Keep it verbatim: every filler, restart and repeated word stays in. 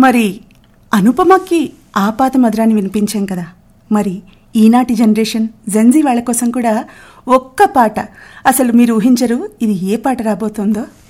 మరి అనుపమకి ఆ పాత మధురాన్ని వినిపించాం కదా, మరి ఈనాటి జనరేషన్ జెన్జీ వాళ్ళ కోసం కూడా ఒక్క పాట, అసలు మీరు ఊహించరు ఇది ఏ పాట రాబోతోందో.